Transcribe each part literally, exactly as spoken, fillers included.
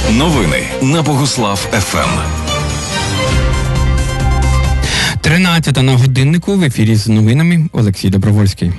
Новини на Богуслав еф ем. тринадцята на годиннику, в ефірі з новинами Олексій Добровольський.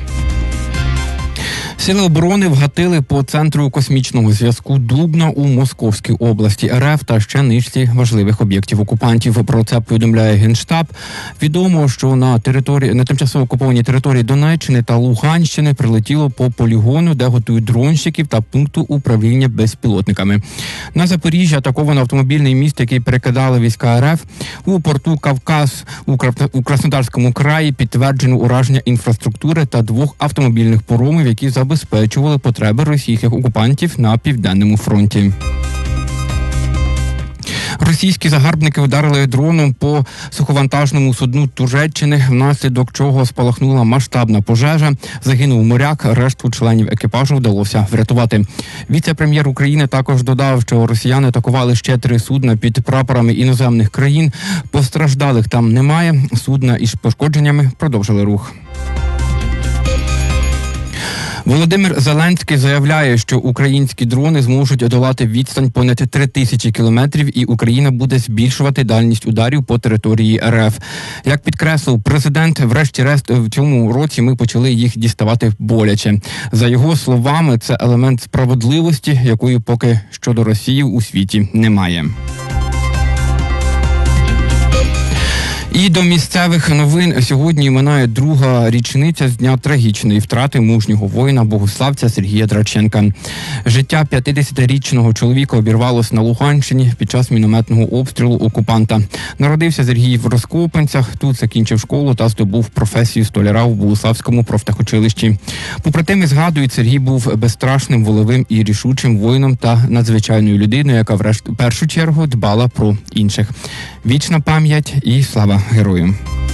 Сили оборони вгатили по центру космічного зв'язку Дубна у Московській області РФ та ще низці важливих об'єктів окупантів. Про це повідомляє Генштаб. Відомо, що на території на тимчасово окупованій території Донеччини та Луганщини прилетіло по полігону, де готують дронщиків та пункту управління безпілотниками. На Запоріжжі атаковано автомобільний міст, який перекидали війська РФ. У порту Кавказ у Краснодарському краї підтверджено ураження інфраструктури та двох автомобільних поромів, які забезпечили забезпечували потреби російських окупантів на Південному фронті. Російські загарбники вдарили дроном по суховантажному судну Туреччини, внаслідок чого спалахнула масштабна пожежа. Загинув моряк, решту членів екіпажу вдалося врятувати. Віце-прем'єр України також додав, що росіяни атакували ще три судна під прапорами іноземних країн. Постраждалих там немає. Судна із пошкодженнями продовжили рух. Володимир Зеленський заявляє, що українські дрони зможуть долати відстань понад три тисячі кілометрів і Україна буде збільшувати дальність ударів по території РФ. Як підкреслив президент, врешті-решт в цьому році ми почали їх діставати боляче. За його словами, це елемент справедливості, якої поки щодо Росії у світі немає. І до місцевих новин. Сьогодні минає друга річниця з дня трагічної втрати мужнього воїна-богославця Сергія Драченка. Життя п'ятдесятирічного чоловіка обірвалося на Луганщині під час мінометного обстрілу окупанта. Народився Сергій в Роскопинцях, тут закінчив школу та здобув професію столяра в Богуславському профтехучилищі. Побратими згадують, Сергій був безстрашним, волевим і рішучим воїном та надзвичайною людиною, яка в першу чергу дбала про інших. Вічна пам'ять і слава героям.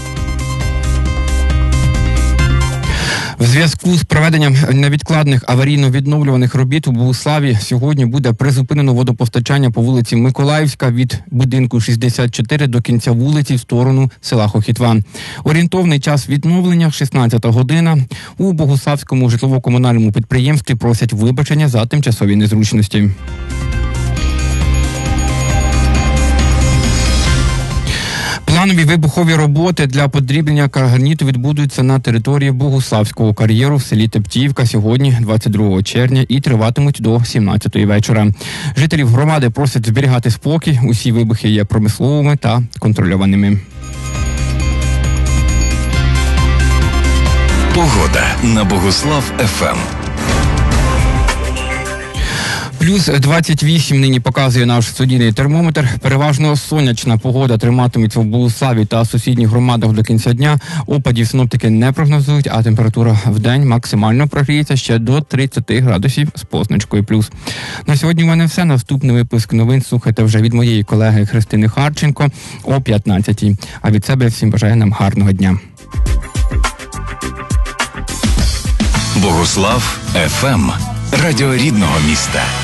В зв'язку з проведенням невідкладних аварійно-відновлюваних робіт у Богуславі сьогодні буде призупинено водопостачання по вулиці Миколаївська від будинку шістдесят чотири до кінця вулиці в сторону села Хохітва. Орієнтовний час відновлення – шістнадцята година. У Богуславському житлово-комунальному підприємстві просять вибачення за тимчасові незручності. Планові вибухові роботи для подрібнення каганіту відбудуться на території Богуславського кар'єру в селі Тептіївка сьогодні, двадцять другого червня, і триватимуть до сімнадцятої вечора. Жителів громади просять зберігати спокій, усі вибухи є промисловими та контрольованими. Погода на Богуслав еф ем. Плюс двадцять вісім нині показує наш студійний термометр. Переважно сонячна погода триматиметься в Богуславі та сусідніх громадах до кінця дня. Опадів синоптики не прогнозують, а температура в день максимально прогріється ще до тридцяти градусів з позначкою плюс. На сьогодні в мене все. Наступний випуск новин слухайте вже від моєї колеги Христини Харченко о п'ятнадцятій. А від себе всім бажаю нам гарного дня. Богуслав еф ем. Радіо рідного міста.